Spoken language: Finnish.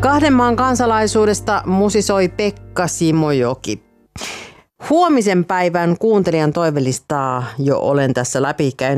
Kahden maan kansalaisuudesta musisoi Pekka Simojoki. Huomisen päivän kuuntelijan toivelistaa jo olen tässä läpikäynyt.